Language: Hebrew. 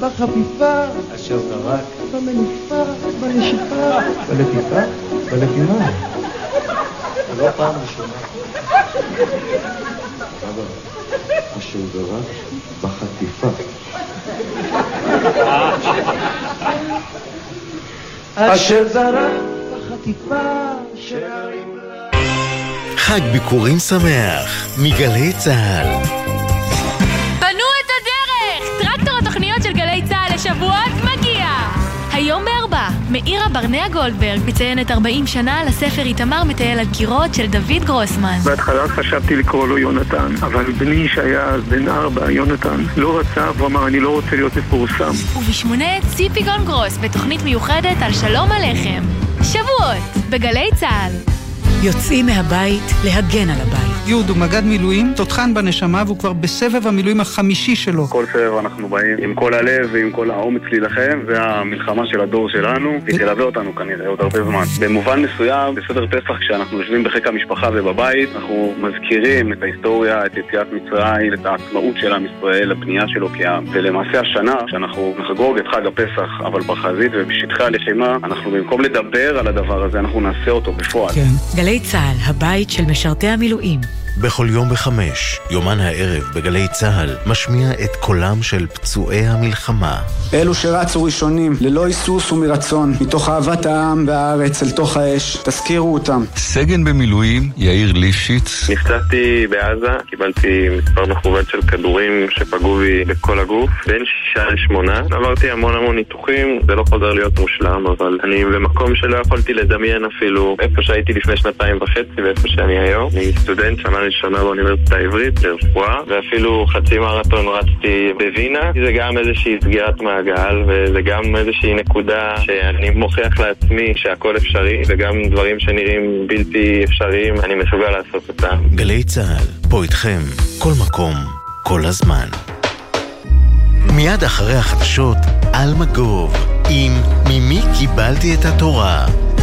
בחפיפה, אשר זרק במניפה, בנשיפה, בלטיפה, בלטימה. זה לא פעם ראשונה. אבא, אשר זרק בחטיפה. אשר זרק בחטיפה שערים לה. חג ביקורים שמח מגלי צהל. בנו את הדרך! טרקטור התוכניות של גלי צהל לשבועות מגיע! היום ב4, מאירה ברנע גולדברג מציינת 40 שנה לספר איתמר מטייל על קירות של דוד גרוסמן. בהתחלה חשבתי לקרוא לו יונתן, אבל בני שהיה אז בן 4, יונתן, לא רצה ואמר אני לא רוצה להיות מפורסם. וב8 ציפי גון גרוס בתוכנית מיוחדת על שלום עליכם. שבועות בגלי צהל. יוצאים מהבית להגן על הבית. יהוד הוא מגד מילואים, תותחן בנשמה, והוא כבר בסבב המילואים החמישי שלו. כל סבב אנחנו באים עם כל הלב ועם כל האומץ להילחם, והמלחמה של הדור שלנו, היא תלווה אותנו כנראה עוד הרבה זמן. במובן מסוים, בסדר פסח, כשאנחנו יושבים בחיק המשפחה ובבית, אנחנו מזכירים את ההיסטוריה, את יציאת מצרים, את העצמאות של עם ישראל, הבנייה שלו כעם. ולמעשה השנה, כשאנחנו נחגוג את חג הפסח, אבל בחזית ובשטחי הלחימה, אנחנו במקום לדבר על הדבר הזה, אנחנו נעשה אותו בפועל. כן. גלי צהל, הבית של משרתי המילואים. בכל יום ב5, יומן הערב בגלי צהל, משמיע את קולם של פצועי המלחמה. אלו שרצו ראשונים, ללא היסוס ומרצון, מתוך אהבת העם והארץ אל תוך האש, תזכירו אותם. סגן במילואים, יאיר ליפשיץ. נפצעתי בעזה, קיבלתי מספר מכוון של כדורים שפגעו בי בכל הגוף, בין 6 ל8. עברתי המון ניתוחים, זה לא חוזר להיות מושלם, אבל אני במקום שלא יכולתי לדמיין אפילו איפה שהייתי לפני 2.5 ואיפה שאני היום. אני סטודנט שנה ראשונה באוניברסיטה העברית לרפואה, ואפילו חצי מרתון רצתי בווינה. זה גם איזושהי סגירת מעגל, וזה גם איזושהי נקודה שאני מוכיח לעצמי שהכל אפשרי, וגם דברים שנראים בלתי אפשריים, אני מסוגל לעשות אותם. גלי צהל, פה איתכם, כל מקום, כל הזמן. מיד אחרי החדשות, על מגוב, עם ממי קיבלתי את התורה.